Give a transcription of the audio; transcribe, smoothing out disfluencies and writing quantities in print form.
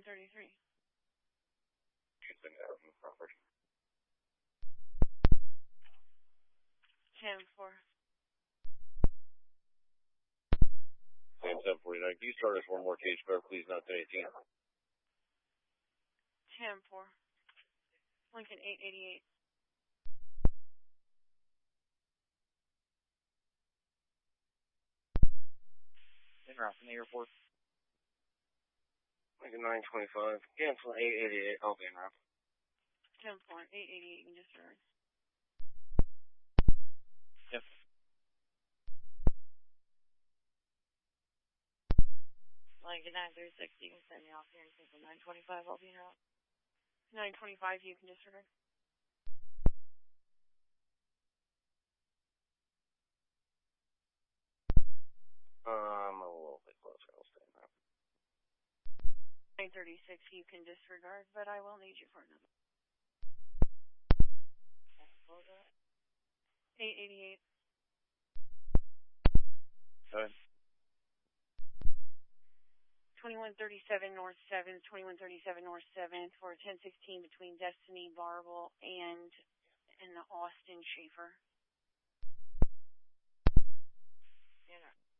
933. Property. 10-4. Same 749. Can you start us one more cage pair, please? Not 1018. 10-4. Lincoln 888. En route from the airport. Lincoln 925. Cancel 888. I'll be en route. 10-4. 888. You can disregard. Yep. Lincoln 936, you can send me off here and think 925, I'll be en route. 925. You can disregard. A little bit closer. I'll stay en route. 936. You can disregard, but I will need you for another. 888. Go ahead. 2137 North 7th, 2137 North 7th for 1016 between Destiny Barble and Austin Schaefer. En route.